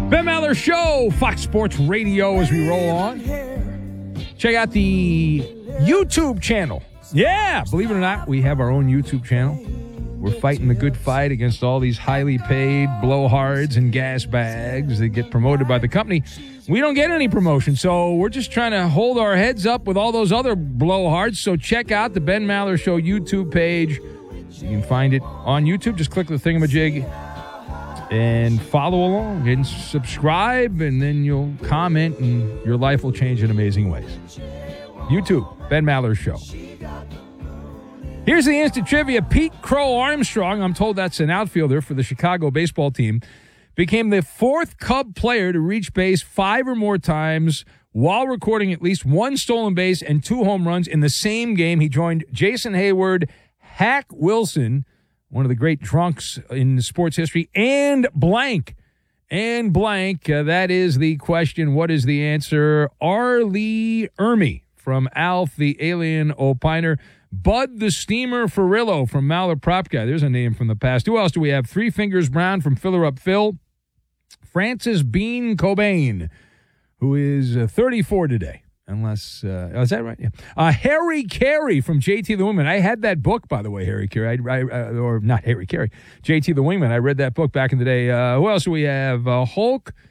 Ben Maller Show, Fox Sports Radio as we roll on. Check out the YouTube channel. Yeah, believe it or not, we have our own YouTube channel. We're fighting the good fight against all these highly paid blowhards and gas bags that get promoted by the company. We don't get any promotion, so we're just trying to hold our heads up with all those other blowhards. So check out the Ben Maller Show YouTube page. You can find it on YouTube. Just click the thingamajig and follow along and subscribe, and then you'll comment, and your life will change in amazing ways. YouTube, Ben Maller Show. Here's the instant trivia. Pete Crow Armstrong, I'm told that's an outfielder for the Chicago baseball team, became the fourth Cub player to reach base 5 or more times while recording at least 1 stolen base and 2 home runs in the same game. He joined Jason Hayward, Hack Wilson, one of the great drunks in sports history, and blank. That is the question. What is the answer? R. Lee Ermey from Alf the Alien Opiner. Bud the Steamer Ferrillo from Maller Prop Guy. There's a name from the past. Who else do we have? Three Fingers Brown from Filler Up Phil. Francis Bean Cobain, who is 34 today. Unless, is that right? Yeah. Harry Carey from JT the Wingman. I had that book, by the way, Harry Carey. Or not Harry Carey, JT the Wingman. I read that book back in the day. Who else do we have? Hulk